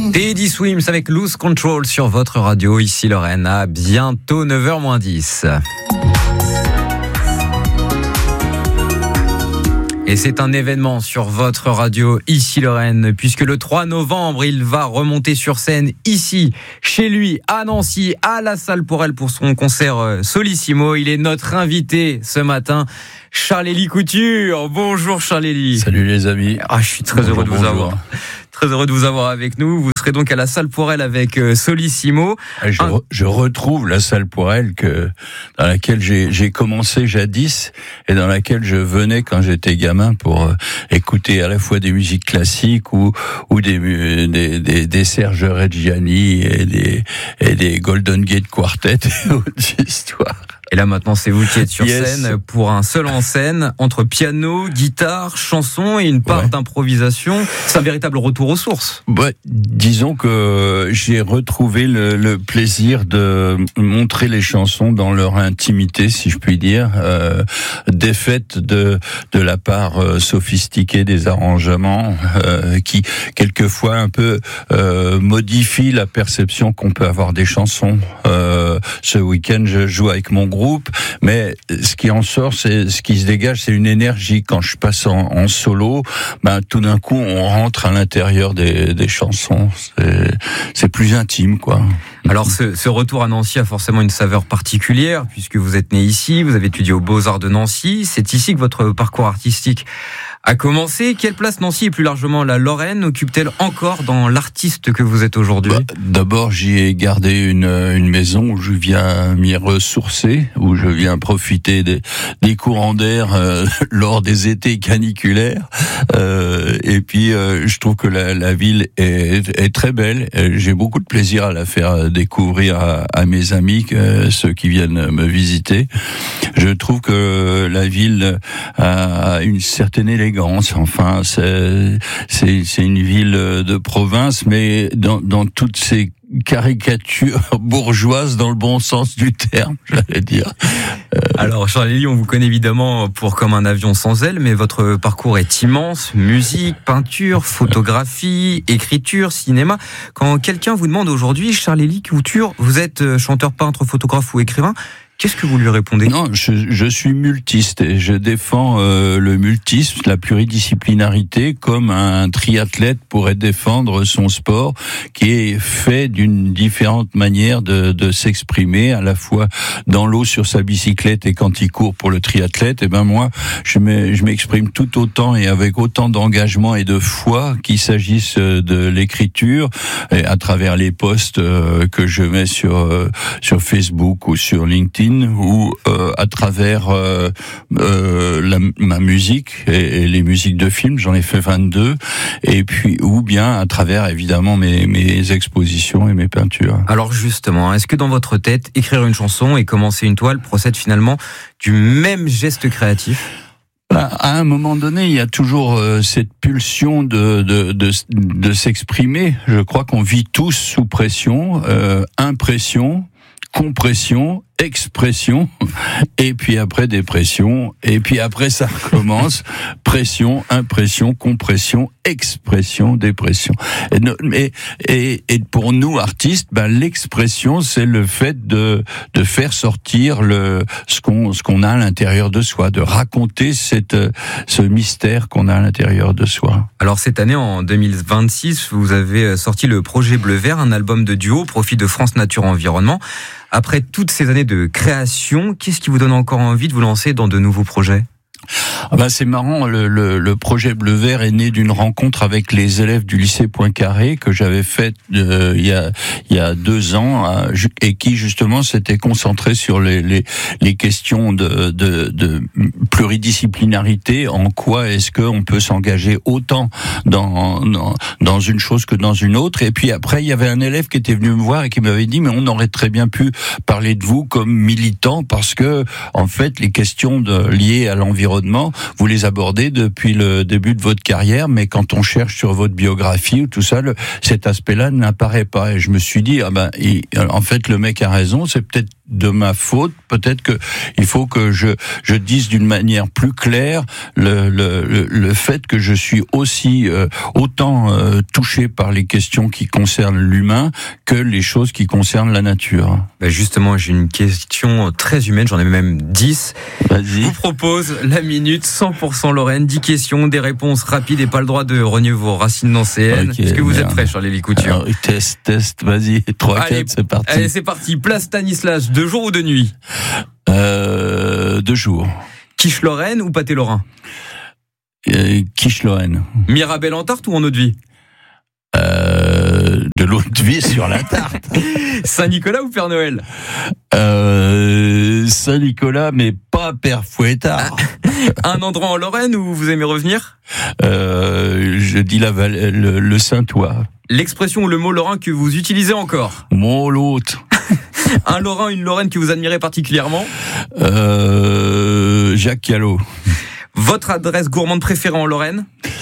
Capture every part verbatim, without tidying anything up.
Teddy Swims avec Lose Control sur votre radio. Ici Lorraine, à bientôt neuf heures moins dix. Et c'est un événement sur votre radio, ici Lorraine, puisque le trois novembre, il va remonter sur scène ici, chez lui, à Nancy, à la Salle Pourel pour son concert Solissimo. Il est notre invité ce matin, Charles-Élie Couture. Bonjour Charles-Élie. Salut les amis. Ah, je suis très bonjour, heureux de vous bonjour. avoir. Très heureux de vous avoir avec nous. Vous serez donc à la Salle Pourel avec euh, Solissimo. Je, re, je retrouve la Salle Pourel que dans laquelle j'ai, j'ai commencé jadis et dans laquelle je venais quand j'étais gamin pour euh, écouter à la fois des musiques classiques ou ou des des des, des Serge Reggiani et des et des Golden Gate Quartet et autres histoires. Et là maintenant c'est vous qui êtes sur yes. scène pour un seul en scène entre piano, guitare, chanson et une part ouais. d'improvisation. C'est un véritable retour aux sources. Ouais, disons que j'ai retrouvé le, le plaisir de montrer les chansons dans leur intimité, si je puis dire, euh, défaites de de la part euh, sophistiquée des arrangements euh, qui quelquefois un peu euh, modifient la perception qu'on peut avoir des chansons. Euh, ce week-end, je joue avec mon groupe. groupe, mais ce qui en sort, c'est ce qui se dégage, c'est une énergie. Quand je passe en, en solo, ben tout d'un coup, on rentre à l'intérieur des, des chansons. C'est, c'est plus intime, quoi. Alors, ce, ce retour à Nancy a forcément une saveur particulière, puisque vous êtes né ici, vous avez étudié aux Beaux-Arts de Nancy. C'est ici que votre parcours artistique a commencé. Quelle place Nancy et plus largement la Lorraine occupe-t-elle encore dans l'artiste que vous êtes aujourd'hui ? Bah, d'abord, j'y ai gardé une, une maison où je viens m'y ressourcer, où je viens profiter des, des courants d'air euh, lors des étés caniculaires. Euh, et puis, euh, je trouve que la, la ville est, est très belle. J'ai beaucoup de plaisir à la faire découvrir à, à mes amis, que, ceux qui viennent me visiter. Je trouve que la ville a une certaine élégance. Enfin, c'est, c'est, c'est une ville de province, mais dans, dans toutes ces caricatures bourgeoises dans le bon sens du terme, j'allais dire. Euh... Alors, Charles-Élie, on vous connaît évidemment pour comme un avion sans aile, mais votre parcours est immense. Musique, peinture, photographie, écriture, cinéma. Quand quelqu'un vous demande aujourd'hui, Charles-Élie Couture, vous êtes chanteur, peintre, photographe ou écrivain, qu'est-ce que vous lui répondez ? Non, je, je suis multiste et je défends euh, le multisme, la pluridisciplinarité, comme un triathlète pourrait défendre son sport, qui est fait d'une différente manière de, de s'exprimer, à la fois dans l'eau sur sa bicyclette et quand il court pour le triathlète. Et ben moi, je, me, je m'exprime tout autant et avec autant d'engagement et de foi qu'il s'agisse de l'écriture, et à travers les posts euh, que je mets sur euh, sur Facebook ou sur LinkedIn, ou euh, à travers euh, euh, la, ma musique et, et les musiques de films, j'en ai fait vingt-deux, et puis ou bien à travers évidemment mes, mes expositions et mes peintures. Alors justement, est-ce que dans votre tête, écrire une chanson et commencer une toile procède finalement du même geste créatif ? À un moment donné, il y a toujours euh, cette pulsion de, de, de, de s'exprimer. Je crois qu'on vit tous sous pression, euh, impression, compression, expression, et puis après dépression, et puis après ça recommence, pression, impression, compression, expression, dépression. Et, et, et pour nous artistes, ben l'expression, c'est le fait de de faire sortir le ce qu'on ce qu'on a à l'intérieur de soi, de raconter cette ce mystère qu'on a à l'intérieur de soi. Alors cette année, en deux mille vingt-six, vous avez sorti le projet Bleu Vert, un album de duo au profit de France Nature Environnement. Après toutes ces années de création, qu'est-ce qui vous donne encore envie de vous lancer dans de nouveaux projets ? Ah ben c'est marrant, le, le, le projet Bleu Vert est né d'une rencontre avec les élèves du lycée Poincaré que j'avais faite euh, il y a il y a deux ans euh, et qui justement s'était concentré sur les les, les questions de, de de pluridisciplinarité. En quoi est-ce que on peut s'engager autant dans, dans dans une chose que dans une autre? Et puis après il y avait un élève qui était venu me voir et qui m'avait dit mais on aurait très bien pu parler de vous comme militant parce que en fait les questions de, liées à l'environnement, vous les abordez depuis le début de votre carrière, mais quand on cherche sur votre biographie ou tout ça, le, cet aspect-là n'apparaît pas. Et je me suis dit, ah ben, il, en fait, le mec a raison, c'est peut-être de ma faute. Peut-être que il faut que je je dise d'une manière plus claire le le le, le fait que je suis aussi euh, autant euh, touché par les questions qui concernent l'humain que les choses qui concernent la nature. Ben justement, j'ai une question très humaine, j'en ai même dix. Vas-y. Je vous propose la minute cent pour cent Lorraine, dix questions, des réponses rapides et pas le droit de renier vos racines nancéennes. Okay, Est-ce que vous merde. êtes prêts, Charles-Élie Couture? Alors, test, test, vas-y, trois, quatre, c'est parti. Allez, c'est parti. Place Stanislas, de jour ou de nuit? Euh, deux jours. Quiche Lorraine ou pâté lorrain? Euh, Quiche Lorraine. Mirabelle en tarte ou en eau de vie? Euh, de l'eau de vie sur la tarte. Saint-Nicolas ou Père Noël? Euh, Saint-Nicolas, mais pas Père Fouettard. Un endroit en Lorraine où vous aimez revenir? Euh, je dis la Val- le, le Saint-Ouen. L'expression ou le mot lorrain que vous utilisez encore? Mon l'autre. Un Lorrain, une Lorraine que vous admirez particulièrement? Euh, Jacques Callot. Votre adresse gourmande préférée en Lorraine?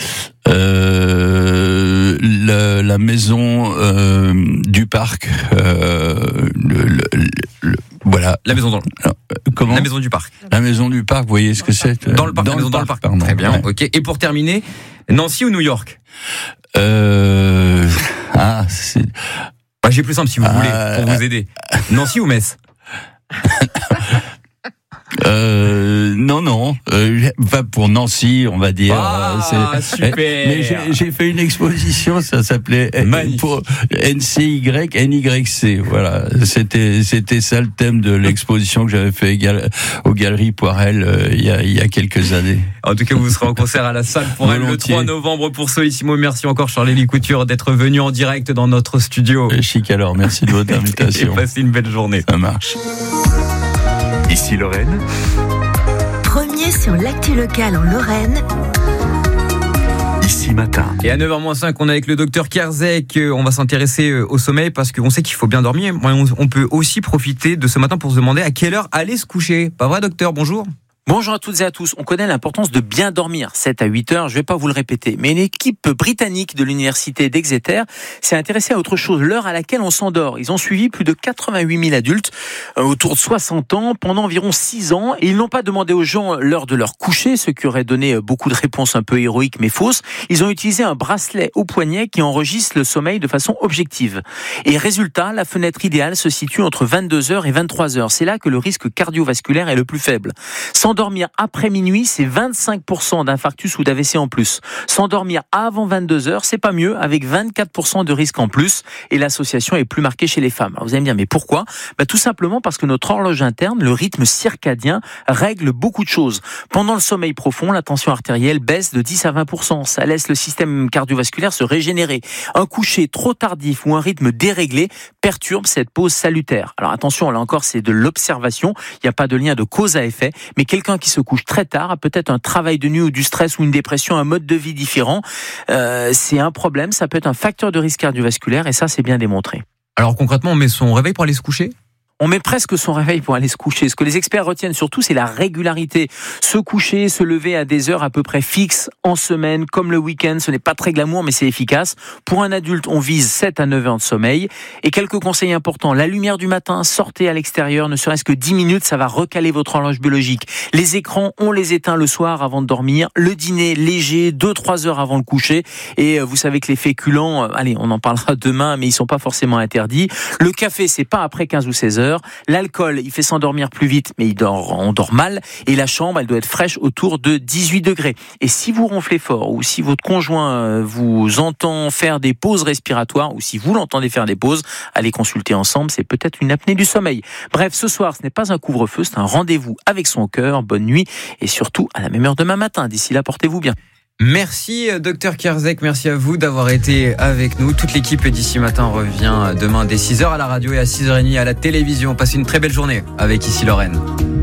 Euh, la, la maison euh, du parc. Euh, le, le, le, voilà. La maison dans le... Alors, comment? La maison du parc. La maison du parc, vous voyez ce que c'est? Dans le parc, la maison dans le parc. Pardon. Très bien, Ouais. ok. Et pour terminer, Nancy ou New York? Euh, ah, c'est... Bah, j'ai plus simple si vous Ah, voulez, pour vous aider. Nancy ou Metz? Euh, non, non. Euh, pas pour Nancy, on va dire. Ah, Euh, super. Mais j'ai, j'ai fait une exposition, ça s'appait Magnifique. pour N C Y, N Y C. Voilà, c'était c'était ça le thème de l'exposition que j'avais fait égal- aux Galeries Poirel euh, il y a il y a quelques années. En tout cas, vous serez en concert à la salle pour elle le Volontiers. trois novembre pour Solissimo. Merci encore Charles-Élie Couture d'être venu en direct dans notre studio. Euh, Chic alors, merci de votre Et invitation. passez une belle journée. Ça marche. Ici Lorraine, Premier sur l'actu locale en Lorraine, ici matin. Et à neuf heures moins cinq, on est avec le docteur Kerzek. On va s'intéresser au sommeil parce qu'on sait qu'il faut bien dormir. On peut aussi profiter de ce matin pour se demander à quelle heure aller se coucher. Pas vrai, docteur? Bonjour. Bonjour à toutes et à tous. On connaît l'importance de bien dormir, sept à huit heures, je vais pas vous le répéter. Mais une équipe britannique de l'université d'Exeter s'est intéressée à autre chose, l'heure à laquelle on s'endort. Ils ont suivi plus de quatre-vingt-huit mille adultes, euh, autour de soixante ans, pendant environ six ans, et ils n'ont pas demandé aux gens l'heure de leur coucher, ce qui aurait donné beaucoup de réponses un peu héroïques mais fausses. Ils ont utilisé un bracelet au poignet qui enregistre le sommeil de façon objective. Et résultat, la fenêtre idéale se situe entre vingt-deux heures et vingt-trois heures. C'est là que le risque cardiovasculaire est le plus faible. S'endormir après minuit, c'est vingt-cinq pour cent d'infarctus ou d'A V C en plus. S'endormir avant vingt-deux heures, c'est pas mieux, avec vingt-quatre pour cent de risque en plus. Et l'association est plus marquée chez les femmes. Alors vous allez me dire, mais pourquoi? Bah, tout simplement parce que notre horloge interne, le rythme circadien, règle beaucoup de choses. Pendant le sommeil profond, la tension artérielle baisse de dix à vingt pour cent. Ça laisse le système cardiovasculaire se régénérer. Un coucher trop tardif ou un rythme déréglé perturbe cette pause salutaire. Alors attention, là encore, c'est de l'observation. Il n'y a pas de lien de cause à effet. Mais quelqu'un qui se couche très tard a peut-être un travail de nuit ou du stress ou une dépression, un mode de vie différent. Euh, c'est un problème. Ça peut être un facteur de risque cardiovasculaire et ça, c'est bien démontré. Alors concrètement, on met son réveil pour aller se coucher? On met presque son réveil pour aller se coucher. Ce que les experts retiennent surtout, c'est la régularité. Se coucher, se lever à des heures à peu près fixes en semaine, comme le week-end. Ce n'est pas très glamour, mais c'est efficace. Pour un adulte, on vise sept à neuf heures de sommeil. Et quelques conseils importants. La lumière du matin, sortez à l'extérieur, ne serait-ce que dix minutes, ça va recaler votre horloge biologique. Les écrans, on les éteint le soir avant de dormir. Le dîner léger, deux à trois heures avant le coucher. Et vous savez que les féculents, allez, on en parlera demain, mais ils sont pas forcément interdits. Le café, c'est pas après quinze ou seize heures. L'alcool, il fait s'endormir plus vite, mais il dort, on dort mal. Et la chambre, elle doit être fraîche autour de dix-huit degrés. Et si vous ronflez fort, ou si votre conjoint vous entend faire des pauses respiratoires, ou si vous l'entendez faire des pauses, allez consulter ensemble, c'est peut-être une apnée du sommeil. Bref, ce soir, ce n'est pas un couvre-feu, c'est un rendez-vous avec son cœur. Bonne nuit, et surtout à la même heure demain matin. D'ici là, portez-vous bien. Merci docteur Kerzek, merci à vous d'avoir été avec nous. Toute l'équipe d'ici matin revient demain dès six heures à la radio et à six heures trente à la télévision. Passez une très belle journée avec Ici Lorraine.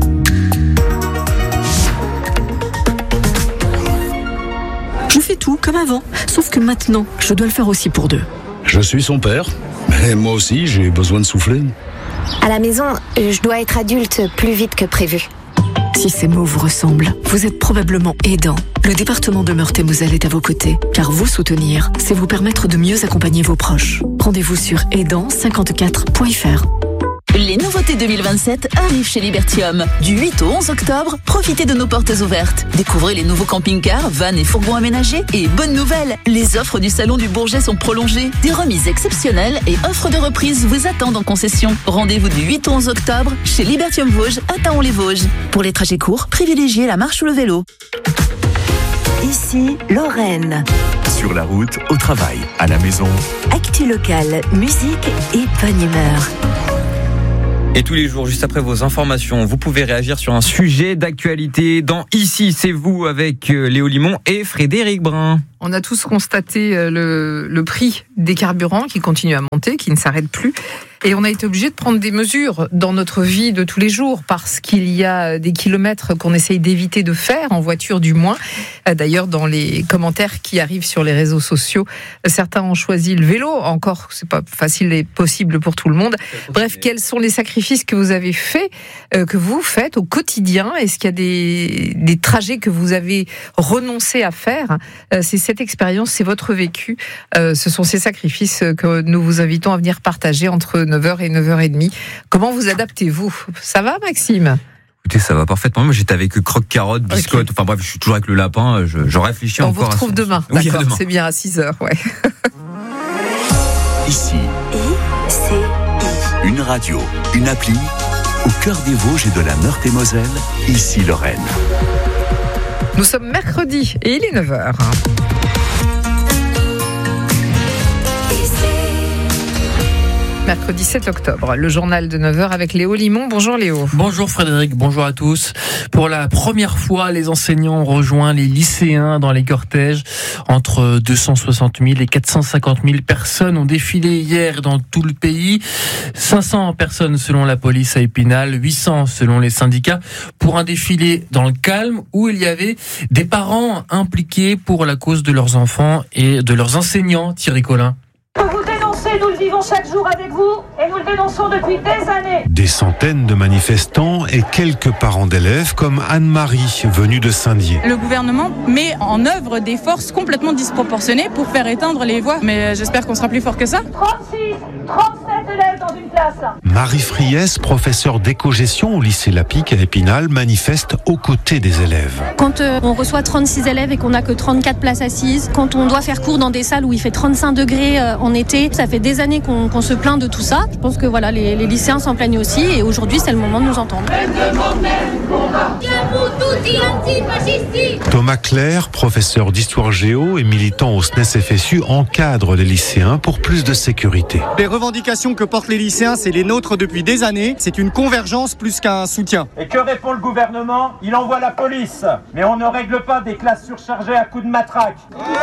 Je fais tout comme avant, sauf que maintenant, je dois le faire aussi pour deux. Je suis son père, mais moi aussi j'ai besoin de souffler. À la maison, je dois être adulte plus vite que prévu. Si ces mots vous ressemblent, vous êtes probablement aidant. Le département de Meurthe-et-Moselle est à vos côtés, car vous soutenir, c'est vous permettre de mieux accompagner vos proches. Rendez-vous sur aidant cinquante-quatre point f r. Les nouveautés deux mille vingt-sept arrivent chez Libertium. Du huit au onze octobre, profitez de nos portes ouvertes. Découvrez les nouveaux camping-cars, vannes et fourgons aménagés. Et bonne nouvelle, les offres du Salon du Bourget sont prolongées. Des remises exceptionnelles et offres de reprise vous attendent en concession. Rendez-vous du huit au onze octobre chez Libertium Vosges à Taon-les-Vosges. Pour les trajets courts, privilégiez la marche ou le vélo. Ici, Lorraine. Sur la route, au travail, à la maison. Actu locale, musique et bonne humeur. Et tous les jours, juste après vos informations, vous pouvez réagir sur un sujet d'actualité dans Ici, c'est vous avec Léo Limon et Frédéric Brun. On a tous constaté le, le prix des carburants qui continue à monter, qui ne s'arrête plus. Et on a été obligé de prendre des mesures dans notre vie de tous les jours parce qu'il y a des kilomètres qu'on essaye d'éviter de faire, en voiture du moins. D'ailleurs, dans les commentaires qui arrivent sur les réseaux sociaux, certains ont choisi le vélo. Encore, c'est pas facile et possible pour tout le monde. Bref, quels sont les sacrifices que vous avez faits, euh, que vous faites au quotidien? Est-ce qu'il y a des, des trajets que vous avez renoncé à faire? euh, C'est cette expérience, c'est votre vécu. Euh, ce sont ces sacrifices que nous vous invitons à venir partager entre neuf heures et neuf heures trente. Comment vous adaptez-vous? Ça va, Maxime? Écoutez, ça va parfaitement. Moi, j'étais avec croque-carotte, biscotte. Okay. Enfin bref, je suis toujours avec le lapin. Je, je réfléchis On encore. On vous retrouve à demain. Oui, D'accord, demain. C'est bien à six heures, ouais. Ici, I, C, I. une radio, une appli, au cœur des Vosges et de la Meurthe-et-Moselle. Ici, Lorraine. Nous sommes mercredi et il est neuf heures. Mercredi sept octobre, le journal de neuf heures avec Léo Limon. Bonjour Léo. Bonjour Frédéric, bonjour à tous. Pour la première fois, les enseignants ont rejoint les lycéens dans les cortèges. Entre deux cent soixante mille et quatre cent cinquante mille personnes ont défilé hier dans tout le pays. cinq cents personnes selon la police à Épinal, huit cents selon les syndicats, pour un défilé dans le calme où il y avait des parents impliqués pour la cause de leurs enfants et de leurs enseignants. Thierry Collin. Nous le vivons chaque jour avec vous et nous le dénonçons depuis des années. Des centaines de manifestants et quelques parents d'élèves comme Anne-Marie, venue de Saint-Dié. Le gouvernement met en œuvre des forces complètement disproportionnées pour faire éteindre les voix. Mais j'espère qu'on sera plus fort que ça. trente-six, trente-sept élèves dans une classe. Marie Friès, professeure d'éco-gestion au lycée Lapic à Épinal, manifeste aux côtés des élèves. Quand euh, on reçoit trente-six élèves et qu'on n'a que trente-quatre places assises, quand on doit faire cours dans des salles où il fait trente-cinq degrés euh, en été, ça fait des années qu'on, qu'on se plaint de tout ça. Je pense que voilà, les, les lycéens s'en plaignent aussi et aujourd'hui c'est le moment de nous entendre. Thomas Claire, professeur d'histoire géo et militant au S N E S F S U, encadre les lycéens pour plus de sécurité. Les revendications que portent les lycéens, c'est les nôtres depuis des années. C'est une convergence plus qu'un soutien. Et que répond le gouvernement? Il envoie la police. Mais on ne règle pas des classes surchargées à coups de matraque.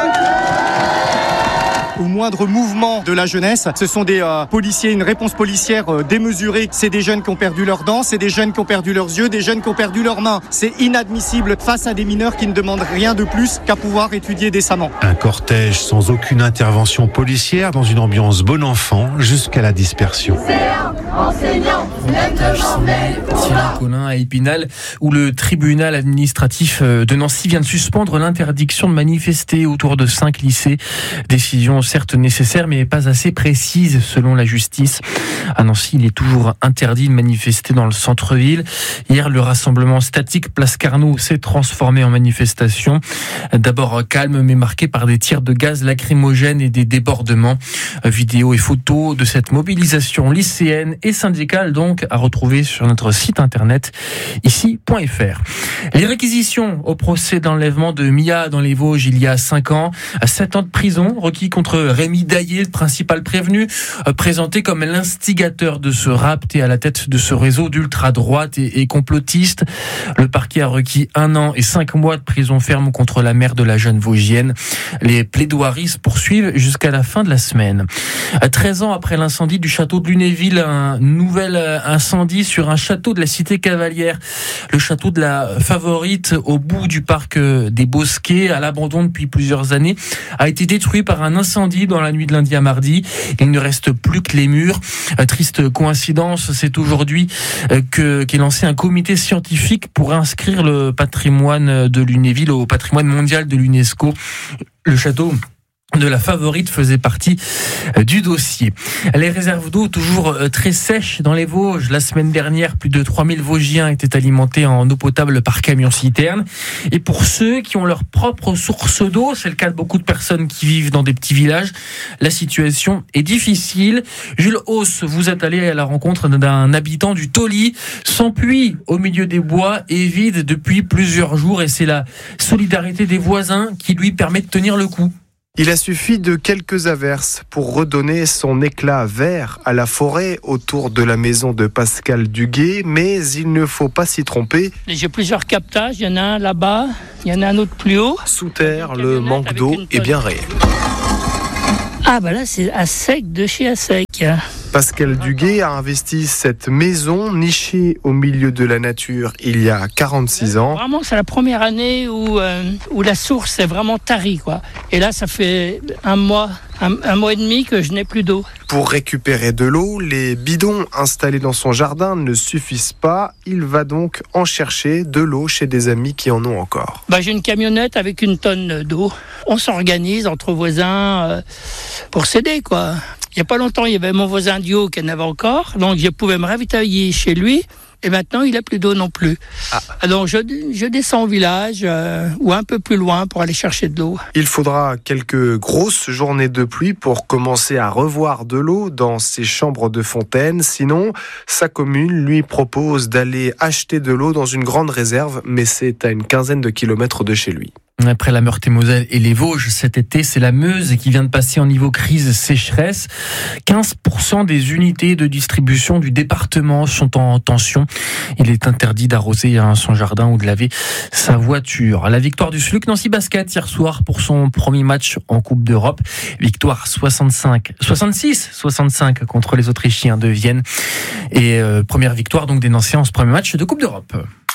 Au moindre mouvement de la jeunesse, ce sont des euh, policiers, une réponse policière euh, démesurée. C'est des jeunes qui ont perdu leurs dents, c'est des jeunes qui ont perdu leurs yeux, des jeunes qui ont perdu leurs mains. C'est inadmissible face à des mineurs qui ne demandent rien de plus qu'à pouvoir étudier décemment. Un cortège sans aucune intervention policière dans une ambiance bon enfant jusqu'à la dispersion. Thierry Collin à Épinal, où le tribunal administratif de Nancy vient de suspendre l'interdiction de manifester autour de cinq lycées. Décision certes nécessaire, mais pas assez précise selon la justice. À Nancy, il est toujours interdit de manifester dans le centre-ville. Hier, le rassemblement statique Place Carnot s'est transformé en manifestation. D'abord calme, mais marqué par des tirs de gaz lacrymogènes et des débordements. Vidéos et photos de cette mobilisation lycéenne et syndicale, donc, à retrouver sur notre site internet ici point f r. Les réquisitions au procès d'enlèvement de Mia dans les Vosges il y a cinq ans, sept ans de prison requis contre Rémi Daillé, le principal prévenu, présenté comme l'instigateur de ce rapt et à la tête de ce réseau d'ultra-droite et, et complotistes. Le parquet a requis un an et cinq mois de prison ferme contre la mère de la jeune Vosgienne. Les plaidoiries se poursuivent jusqu'à la fin de la semaine. treize ans après l'incendie du château de Lunéville, un nouvel incendie sur un château de la cité Cavalière. Le château de la Favorite, au bout du parc des Bosquets, à l'abandon depuis plusieurs années, a été détruit par un incendie dans la nuit de lundi à mardi. Il ne reste plus que les murs. Triste coïncidence, c'est aujourd'hui que, qu'est lancé un comité scientifique pour inscrire le patrimoine de Lunéville au patrimoine mondial de l'UNESCO. Le château de la favorite faisait partie du dossier. Les réserves d'eau toujours très sèches dans les Vosges. La semaine dernière, plus de trois mille Vosgiens étaient alimentés en eau potable par camion-citerne. Et pour ceux qui ont leur propre source d'eau, c'est le cas de beaucoup de personnes qui vivent dans des petits villages, la situation est difficile. Jules Hauss, vous êtes allé à la rencontre d'un habitant du Tauly, sans puits au milieu des bois et vide depuis plusieurs jours. Et c'est la solidarité des voisins qui lui permet de tenir le coup. Il a suffi de quelques averses pour redonner son éclat vert à la forêt autour de la maison de Pascal Duguet, mais il ne faut pas s'y tromper. J'ai plusieurs captages, il y en a un là-bas, il y en a un autre plus haut. Sous terre, le manque d'eau est bien réel. Ah bah là c'est à sec de chez à sec. Pascal Duguet a investi cette maison nichée au milieu de la nature il y a quarante-six ans. Vraiment, c'est la première année où, euh, où la source est vraiment tarie, quoi. Et là, ça fait un mois, un, un mois et demi que je n'ai plus d'eau. Pour récupérer de l'eau, les bidons installés dans son jardin ne suffisent pas. Il va donc en chercher de l'eau chez des amis qui en ont encore. Bah, j'ai une camionnette avec une tonne d'eau. On s'organise entre voisins euh, pour s'aider, quoi. Il n'y a pas longtemps, il y avait mon voisin du haut qui en avait encore, donc je pouvais me ravitailler chez lui, et maintenant il n'a plus d'eau non plus. Ah. Donc je, je descends au village, euh, ou un peu plus loin pour aller chercher de l'eau. Il faudra quelques grosses journées de pluie pour commencer à revoir de l'eau dans ses chambres de fontaine, sinon sa commune lui propose d'aller acheter de l'eau dans une grande réserve, mais c'est à une quinzaine de kilomètres de chez lui. Après la Meurthe-et-Moselle et les Vosges, cet été, c'est la Meuse qui vient de passer en niveau crise sécheresse. quinze pour cent des unités de distribution du département sont en tension. Il est interdit d'arroser son jardin ou de laver sa voiture. La victoire du S L U C Nancy Basket hier soir pour son premier match en Coupe d'Europe. Victoire soixante-cinq, soixante-six soixante-cinq contre les Autrichiens de Vienne. Et euh, première victoire donc des Nancéens en ce premier match de Coupe d'Europe.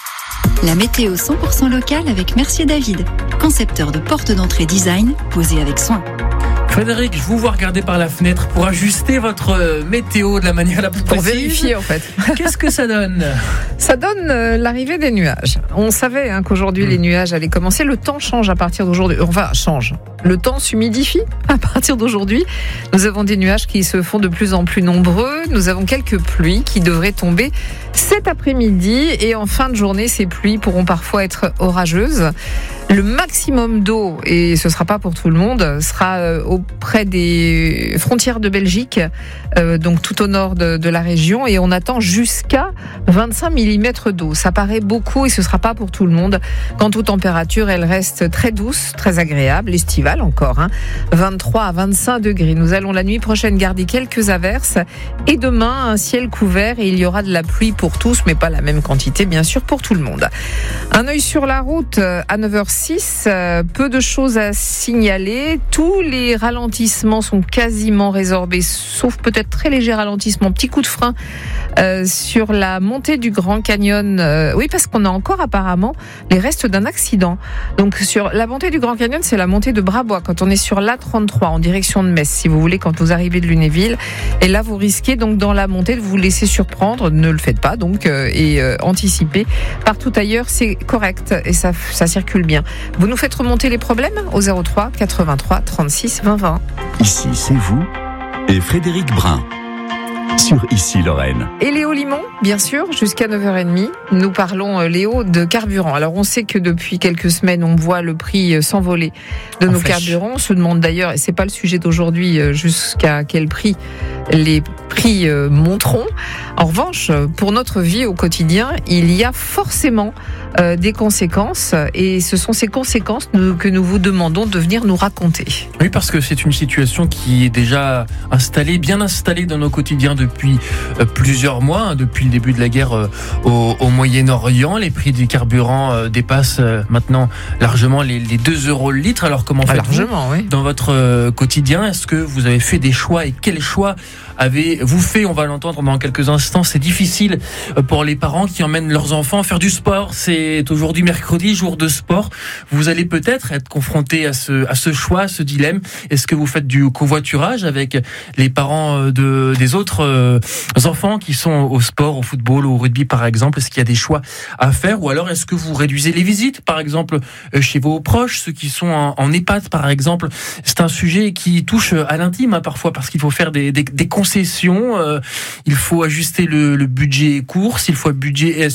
La météo cent pour cent locale avec Mercier David, concepteur de portes d'entrée design posées avec soin. Frédéric, je vous vois regarder par la fenêtre pour ajuster votre météo de la manière la plus pour précise. Vérifier en fait. Qu'est-ce que ça donne ? Ça donne euh, l'arrivée des nuages. On savait hein, qu'aujourd'hui mmh. les nuages allaient commencer. Le temps change à partir d'aujourd'hui. Enfin, change. Le temps s'humidifie à partir d'aujourd'hui. Nous avons des nuages qui se font de plus en plus nombreux. Nous avons quelques pluies qui devraient tomber cet après-midi. Et en fin de journée, ces pluies pourront parfois être orageuses. Le maximum d'eau, et ce ne sera pas pour tout le monde, sera auprès des frontières de Belgique, euh, donc tout au nord de, de la région, et on attend jusqu'à vingt-cinq millimètres d'eau. Ça paraît beaucoup et ce ne sera pas pour tout le monde. Quant aux températures, elles restent très douces, très agréables, estivales encore, hein, vingt-trois à vingt-cinq degrés. Nous allons la nuit prochaine garder quelques averses, et demain, un ciel couvert, et il y aura de la pluie pour tous, mais pas la même quantité, bien sûr, pour tout le monde. Un œil sur la route, à neuf heures six, euh, peu de choses à signaler. Tous les ralentissements sont quasiment résorbés, sauf peut-être très léger ralentissement, petit coup de frein euh, sur la montée du Grand Canyon. Euh, oui, parce qu'on a encore apparemment les restes d'un accident. Donc sur la montée du Grand Canyon, c'est la montée de Brabois, quand on est sur l'A trente-trois en direction de Metz, si vous voulez, quand vous arrivez de Lunéville. Et là, vous risquez donc dans la montée de vous laisser surprendre. Ne le faites pas donc euh, et euh, anticipez. Partout ailleurs, c'est correct et ça, ça circule bien. Vous nous faites remonter les problèmes au zéro trois quatre-vingt-trois trente-six vingt vingt. Ici, c'est vous et Frédéric Brun sur Ici Lorraine. Et Léo Limon, bien sûr, jusqu'à neuf heures trente. Nous parlons, Léo, de carburant. Alors, on sait que depuis quelques semaines, on voit le prix s'envoler de en nos flèche. carburants. On se demande d'ailleurs, et c'est pas le sujet d'aujourd'hui, jusqu'à quel prix les prix monteront. En revanche, pour notre vie au quotidien, il y a forcément euh, des conséquences, et ce sont ces conséquences que nous vous demandons de venir nous raconter. Oui, parce que c'est une situation qui est déjà installée, bien installée dans nos quotidiens depuis euh, plusieurs mois, hein, depuis le début de la guerre euh, au, au Moyen-Orient. Les prix du carburant euh, dépassent euh, maintenant largement les, les deux euros le litre. Alors comment faites-vous oui. dans votre euh, quotidien ? Est-ce que vous avez fait des choix, et quels choix avez-vous fait? On va l'entendre dans quelques instants. C'est difficile pour les parents qui emmènent leurs enfants faire du sport. C'est aujourd'hui mercredi, jour de sport. Vous allez peut-être être confronté à ce, à ce choix, à ce dilemme. Est-ce que vous faites du covoiturage avec les parents de, des autres euh, enfants qui sont au sport, au football, au rugby par exemple? Est-ce qu'il y a des choix à faire? Ou alors est-ce que vous réduisez les visites par exemple chez vos proches, ceux qui sont en, en EHPAD par exemple? C'est un sujet qui touche à l'intime hein, parfois, parce qu'il faut faire des, des, des concessions, euh, il faut ajuster le, le budget course, il faut budget,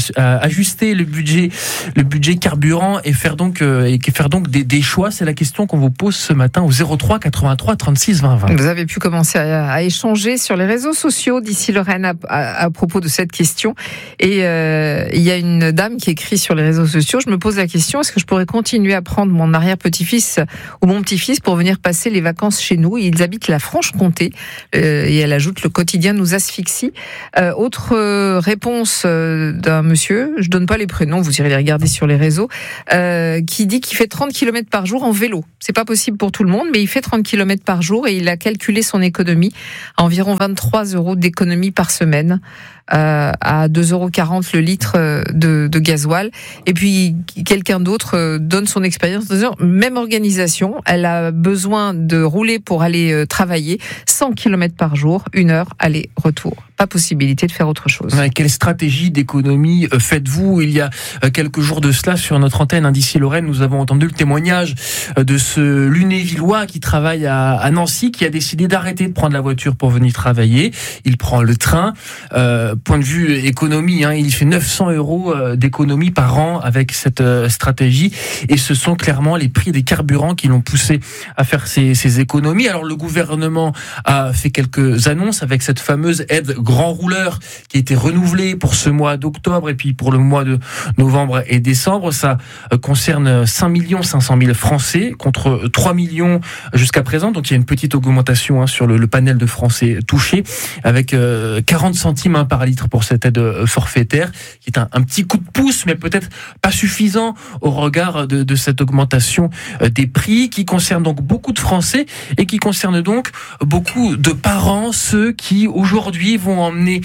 ajuster le budget, le budget carburant et faire donc, euh, et faire donc des, des choix. C'est la question qu'on vous pose ce matin au zéro trois quatre-vingt-trois trente-six vingt vingt. Vous avez pu commencer à, à échanger sur les réseaux sociaux d'ici Lorraine à, à, à propos de cette question. Et euh, il y a une dame qui écrit sur les réseaux sociaux: je me pose la question, est-ce que je pourrais continuer à prendre mon arrière-petit-fils ou mon petit-fils pour venir passer les vacances chez nous? Ils habitent la Franche-Comté euh, et elle ajoute: le quotidien nous asphyxie. Euh, autre euh, réponse euh, d'un monsieur, je donne pas les prénoms, vous irez les regarder sur les réseaux, euh, qui dit qu'il fait trente kilomètres par jour en vélo. C'est pas possible pour tout le monde, mais il fait trente kilomètres par jour et il a calculé son économie à environ vingt-trois euros d'économie par semaine. Euh, à deux euros quarante le litre de, de gasoil. Et puis quelqu'un d'autre donne son expérience en disant: même organisation, elle a besoin de rouler pour aller travailler, cent kilomètres par jour, une heure aller-retour. Pas possibilité de faire autre chose. Ouais, quelle stratégie d'économie faites-vous? Il y a quelques jours de cela, sur notre antenne d'ici Lorraine, nous avons entendu le témoignage de ce Lunévillois qui travaille à, à Nancy, qui a décidé d'arrêter de prendre la voiture pour venir travailler. Il prend le train. Euh, point de vue économie, hein, il fait neuf cents euros d'économie par an avec cette stratégie. Et ce sont clairement les prix des carburants qui l'ont poussé à faire ces, ces économies. Alors le gouvernement a fait quelques annonces avec cette fameuse aide grand rouleur qui a été renouvelée pour ce mois d'octobre et puis pour le mois de novembre et décembre. Ça concerne cinq millions cinq cent mille Français contre trois millions jusqu'à présent. Donc il y a une petite augmentation hein, sur le, le panel de Français touchés, avec euh, quarante centimes hein, par litre pour cette aide forfaitaire, qui est un, un petit coup de pouce, mais peut-être pas suffisant au regard de, de cette augmentation des prix, qui concerne donc beaucoup de Français et qui concerne donc beaucoup de parents, ceux qui aujourd'hui vont emmener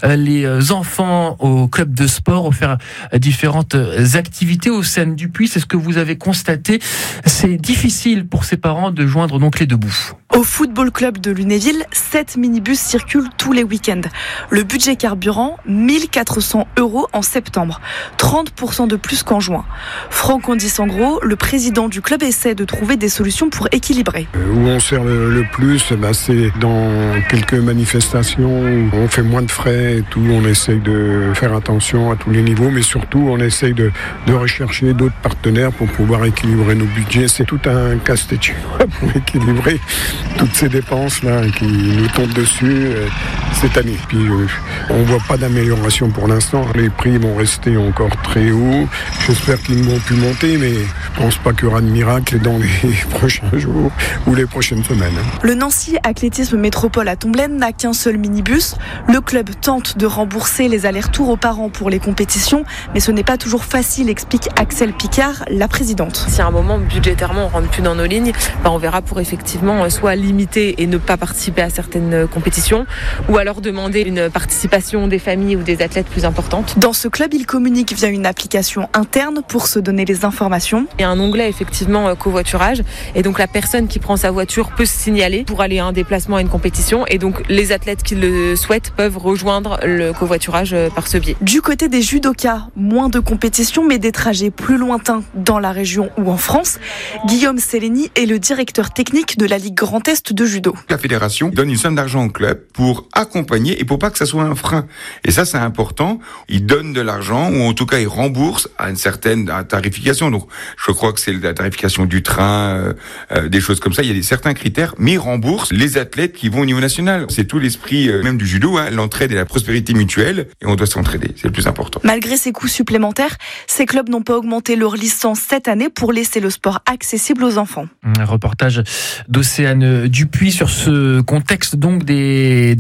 les enfants au club de sport, faire différentes activités au Seine du Puy. C'est ce que vous avez constaté. C'est difficile pour ces parents de joindre donc les deux bouts. Au football club de Lunéville, sept minibus circulent tous les week-ends. Le budget carburant, mille quatre cents euros en septembre, trente pour cent de plus qu'en juin. Franck Ondissangro, le président du club, essaie de trouver des solutions pour équilibrer. Où on sert le, le plus, bah c'est dans quelques manifestations où on fait moins de frais et tout. On essaye de faire attention à tous les niveaux, mais surtout on essaye de, de rechercher d'autres partenaires pour pouvoir équilibrer nos budgets. C'est tout un casse-tête pour équilibrer toutes ces dépenses-là qui nous tombent dessus euh, cette année. Puis euh, on ne voit pas d'amélioration pour l'instant. Les prix vont rester encore très hauts. J'espère qu'ils vont plus monter, mais je ne pense pas qu'il y aura de miracle dans les prochains jours ou les prochaines semaines. Le Nancy Athlétisme Métropole à Tomblaine n'a qu'un seul minibus. Le club tente de rembourser les allers-retours aux parents pour les compétitions, mais ce n'est pas toujours facile, explique Axel Picard, la présidente. Si à un moment, budgétairement, on ne rentre plus dans nos lignes, ben on verra pour effectivement soit limiter et ne pas participer à certaines compétitions, ou alors demander une participation des familles ou des athlètes plus importante. Dans ce club, il communique via une application interne pour se donner les informations. Il y a un onglet effectivement covoiturage, et donc la personne qui prend sa voiture peut se signaler pour aller à un déplacement à une compétition, et donc les athlètes qui le souhaitent peuvent rejoindre le covoiturage par ce biais. Du côté des judokas, moins de compétitions mais des trajets plus lointains dans la région ou en France. Guillaume Celleni est le directeur technique de la Ligue Grand Est de judo. La fédération donne une somme d'argent au club pour accompagner et pour pas que ça soit un frein. Et ça, c'est important. Ils donnent de l'argent, ou en tout cas, ils remboursent à une certaine tarification. Donc, je crois que c'est la tarification du train, euh, euh, des choses comme ça. Il y a des certains critères, mais ils remboursent les athlètes qui vont au niveau national. C'est tout l'esprit euh, même du judo, hein, l'entraide et la prospérité mutuelle. Et on doit s'entraider. C'est le plus important. Malgré ces coûts supplémentaires, ces clubs n'ont pas augmenté leur licence cette année pour laisser le sport accessible aux enfants. Un reportage d'Océane Dupuis sur ce contexte donc des, des clubs de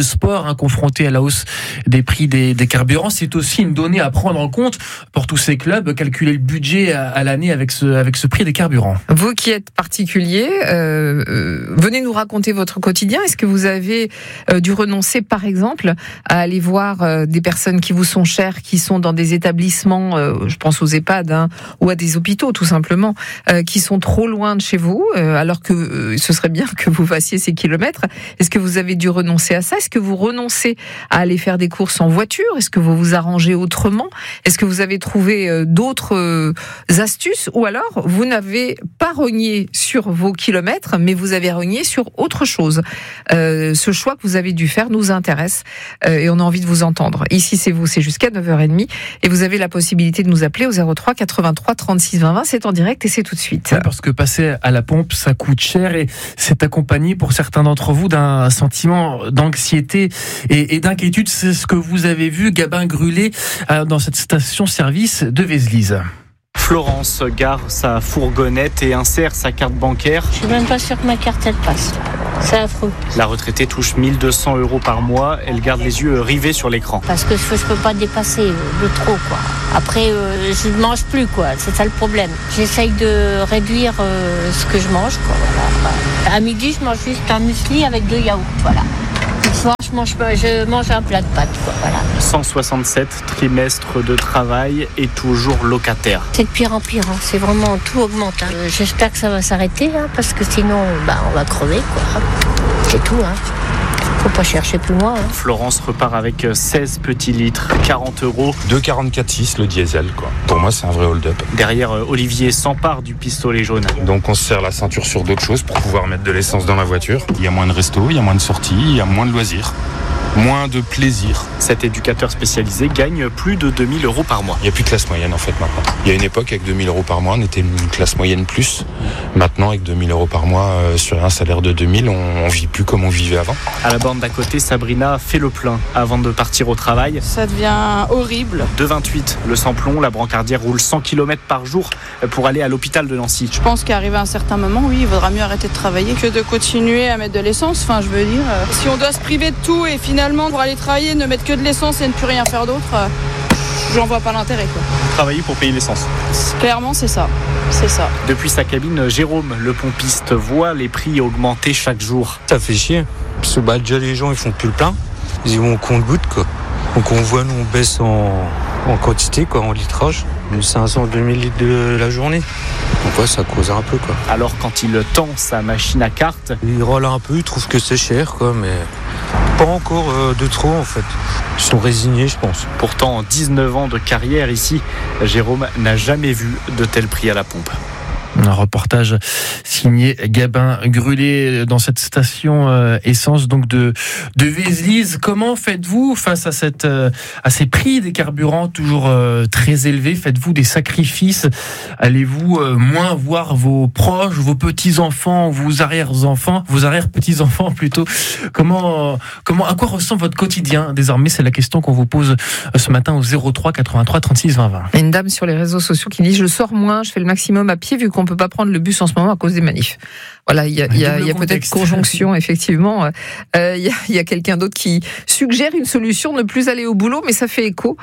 de sport, hein, confrontés à la hausse des prix des, des carburants. C'est aussi une donnée à prendre en compte pour tous ces clubs, calculer le budget à, à l'année avec ce, avec ce prix des carburants. Vous qui êtes particulier, euh, euh, venez nous raconter votre quotidien. Est-ce que vous avez euh, dû renoncer, par exemple, à aller voir euh, des personnes qui vous sont chères, qui sont dans des établissements, euh, je pense aux EHPAD, hein, ou à des hôpitaux tout simplement, euh, qui sont trop loin de chez vous, euh, alors que euh, ce serait bien que vous fassiez ces kilomètres. Est-ce que vous avez dû renoncer à ça? Est-ce que vous renoncez à aller faire des courses en voiture? Est-ce que vous vous arrangez autrement? Est-ce que vous avez trouvé euh, d'autres euh, astuces? Ou alors, vous n'avez pas rogné sur vos kilomètres, mais vous avez rogné sur autre chose. Euh, ce choix que vous avez dû faire nous intéresse euh, et on a envie de vous entendre. Ici, c'est vous, c'est jusqu'à neuf heures trente et vous avez la possibilité de nous appeler au zéro trois quatre-vingt-trois trente-six vingt vingt. C'est en direct et c'est tout de suite. Ouais, parce que passer à la pompe, ça coûte cher et c'est accompagné pour certains d'entre vous d'un sentiment d'anxiété et, et d'inquiétude. C'est ce que vous avez vu, Gabin Grulé, dans cette station-service de Vézelise. Florence gare sa fourgonnette et insère sa carte bancaire. Je suis même pas sûre que ma carte elle passe. C'est affreux. La retraitée touche mille deux cents euros par mois. Elle garde les yeux rivés sur l'écran. Parce que je peux pas dépasser de trop, quoi. Après, euh, je ne mange plus, quoi. C'est ça le problème. J'essaye de réduire euh, ce que je mange, quoi. Voilà. À midi, je mange juste un muesli avec deux yaourts, voilà. Le soir, je mange, je mange un plat de pâtes, quoi, voilà. cent soixante-sept trimestres de travail et toujours locataire. C'est de pire en pire, hein. C'est vraiment, tout augmente. Hein. Euh, j'espère que ça va s'arrêter, hein, parce que sinon, bah, on va crever, quoi. C'est tout, hein. Faut pas chercher plus loin. Hein. Florence repart avec seize petits litres, quarante euros. deux virgule quarante-quatre six le diesel, quoi. Pour moi, c'est un vrai hold-up. Derrière, Olivier s'empare du pistolet jaune. Donc, on se serre la ceinture sur d'autres choses pour pouvoir mettre de l'essence dans la voiture. Il y a moins de restos, il y a moins de sorties, il y a moins de loisirs. Moins de plaisir. Cet éducateur spécialisé gagne plus de deux mille euros par mois. Il n'y a plus de classe moyenne en fait maintenant. Il y a une époque avec deux mille euros par mois, on était une classe moyenne plus. Maintenant avec deux mille euros par mois euh, sur un salaire de deux mille, on, on vit plus comme on vivait avant. À la borne d'à côté, Sabrina fait le plein avant de partir au travail. Ça devient horrible. deux vingt-huit, le samplon, la brancardière roule cent kilomètres par jour pour aller à l'hôpital de Nancy. Je pense qu'arrivé à un certain moment, oui, il vaudra mieux arrêter de travailler que de continuer à mettre de l'essence. Enfin, je veux dire, euh, si on doit se priver de tout et finalement pour aller travailler, ne mettre que de l'essence et ne plus rien faire d'autre, euh, j'en vois pas l'intérêt, quoi. Travailler pour payer l'essence. Clairement, c'est ça. C'est ça. Depuis sa cabine, Jérôme, le pompiste, voit les prix augmenter chaque jour. Ça fait chier. Parce que bah, déjà, les gens, ils font plus le plein. Ils vont au compte-gouttes, quoi. Donc on voit, nous, on baisse en, en quantité, quoi, en litrage. cinq cents à deux mille litres de la journée. Donc ouais, ça cause un peu, quoi. Alors quand il tend sa machine à carte, il râle un peu, il trouve que c'est cher, quoi, mais pas encore euh, de trop, en fait. Ils sont résignés, je pense. Pourtant, en dix-neuf ans de carrière ici, Jérôme n'a jamais vu de tel prix à la pompe. Un reportage signé Gabin Grulé dans cette station euh, essence donc de de Vézelise. Comment faites-vous face à cette euh, à ces prix des carburants toujours euh, très élevés? Faites-vous des sacrifices? Allez-vous euh, moins voir vos proches, vos petits-enfants, vos arrière-enfants, vos arrière-petits-enfants plutôt? Comment euh, comment à quoi ressemble votre quotidien désormais? C'est la question qu'on vous pose euh, ce matin au zéro trois quatre-vingt-trois trente-six vingt vingt. Une dame sur les réseaux sociaux qui dit: je sors moins, je fais le maximum à pied vu qu'on peut pas prendre le bus en ce moment à cause des manifs. Voilà, il y a, il y a, il y a peut-être conjonction, effectivement. Euh, il y a, il y a quelqu'un d'autre qui suggère une solution, ne plus aller au boulot, mais ça fait écho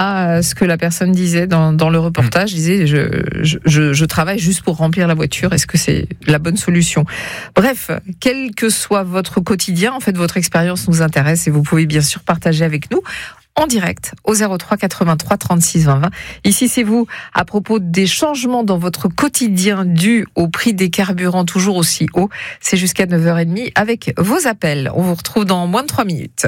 à ce que la personne disait dans, dans le reportage. Disait, je, je, je, je travaille juste pour remplir la voiture. Est-ce que c'est la bonne solution? Bref, quel que soit votre quotidien, en fait, votre expérience nous intéresse et vous pouvez bien sûr partager avec nous en direct au zéro trois quatre-vingt-trois trente-six vingt vingt. Ici, c'est vous à propos des changements dans votre quotidien dus au prix des carburants toujours aussi haut. C'est jusqu'à neuf heures trente avec vos appels. On vous retrouve dans moins de trois minutes.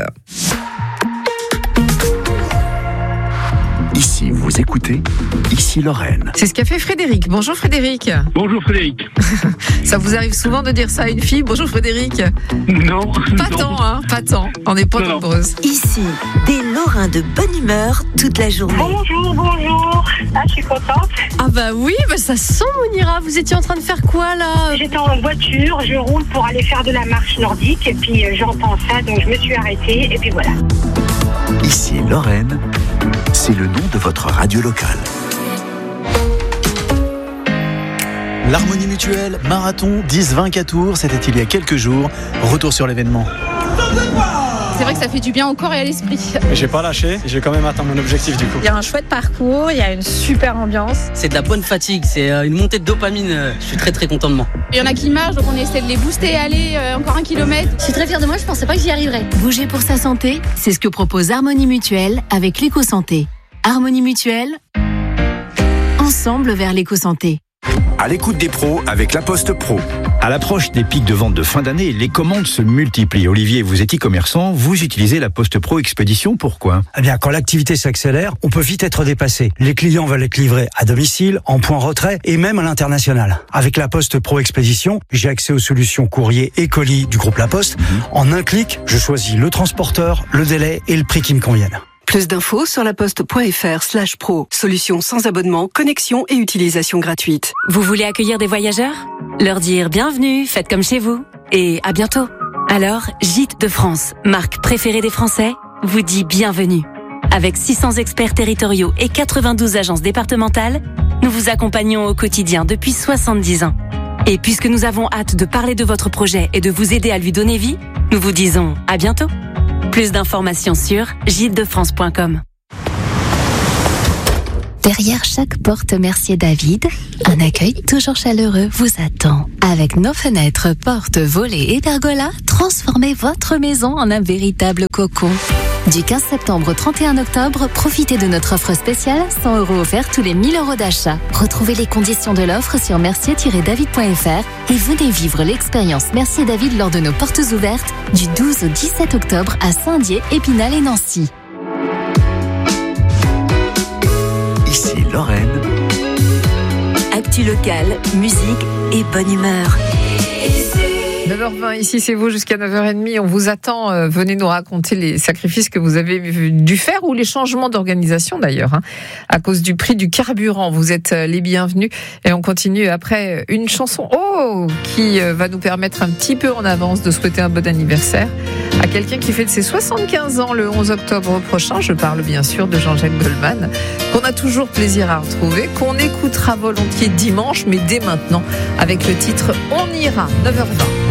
Ici, vous écoutez, ici Lorraine. C'est ce qu'a fait Frédéric. Bonjour Frédéric. Bonjour Frédéric. Ça vous arrive souvent de dire ça à une fille? Bonjour Frédéric. Non. Pas non. tant, hein. Pas tant. On n'est pas non, nombreuses. Ici, des Lorrains de bonne humeur toute la journée. Bonjour, bonjour. Ah, je suis contente. Ah bah oui, bah ça sent Mounira. Vous étiez en train de faire quoi là? J'étais en voiture, je roule pour aller faire de la marche nordique et puis euh, j'entends ça, donc je me suis arrêtée et puis voilà. Ici Lorraine, c'est le nom de votre radio locale. L'Harmonie Mutuelle, marathon, dix vingt-quatre tours, c'était il y a quelques jours. Retour sur l'événement. C'est vrai que ça fait du bien au corps et à l'esprit. J'ai pas lâché, j'ai quand même atteint mon objectif du coup. Il y a un chouette parcours, il y a une super ambiance. C'est de la bonne fatigue, c'est une montée de dopamine. Je suis très très content de moi. Il y en a qui marchent, donc on essaie de les booster, aller euh, encore un kilomètre. Je suis très fière de moi, je pensais pas que j'y arriverais. Bouger pour sa santé, c'est ce que propose Harmonie Mutuelle avec l'éco-santé. Harmonie Mutuelle, ensemble vers l'éco-santé. À l'écoute des pros avec La Poste Pro. À l'approche des pics de vente de fin d'année, les commandes se multiplient. Olivier, vous êtes e-commerçant, vous utilisez La Poste Pro Expédition, pourquoi ? Eh bien, quand l'activité s'accélère, on peut vite être dépassé. Les clients veulent être livrés à domicile, en point retrait et même à l'international. Avec La Poste Pro Expédition, j'ai accès aux solutions courrier et colis du groupe La Poste. Mmh. En un clic, je choisis le transporteur, le délai et le prix qui me conviennent. Plus d'infos sur laposte.fr slash pro. Solution sans abonnement, connexion et utilisation gratuite. Vous voulez accueillir des voyageurs ? Leur dire bienvenue, faites comme chez vous. Et à bientôt. Alors, Gîtes de France, marque préférée des Français, vous dit bienvenue. Avec six cents experts territoriaux et quatre-vingt-douze agences départementales, nous vous accompagnons au quotidien depuis soixante-dix ans. Et puisque nous avons hâte de parler de votre projet et de vous aider à lui donner vie, nous vous disons à bientôt. Plus d'informations sur gîtes de france point com. Derrière chaque porte Mercier David, un accueil toujours chaleureux vous attend. Avec nos fenêtres, portes, volets et pergolas, transformez votre maison en un véritable cocon. Du quinze septembre au trente et un octobre, profitez de notre offre spéciale, cent euros offerts tous les mille euros d'achat. Retrouvez les conditions de l'offre sur mercier tiret david point f r et venez vivre l'expérience Mercier David lors de nos portes ouvertes du douze au dix-sept octobre à Saint-Dié, Épinal et Nancy. Ici Lorraine. Actu locale, musique et bonne humeur. neuf heures vingt, ici c'est vous jusqu'à neuf heures trente. On vous attend. Euh, venez nous raconter les sacrifices que vous avez dû faire ou les changements d'organisation d'ailleurs, hein, à cause du prix du carburant. Vous êtes euh, les bienvenus. Et on continue après une chanson oh, qui euh, va nous permettre un petit peu en avance de souhaiter un bon anniversaire à quelqu'un qui fête ses soixante-quinze ans le onze octobre prochain. Je parle bien sûr de Jean-Jacques Goldman, qu'on a toujours plaisir à retrouver, qu'on écoutera volontiers dimanche, mais dès maintenant avec le titre On ira, neuf heures vingt.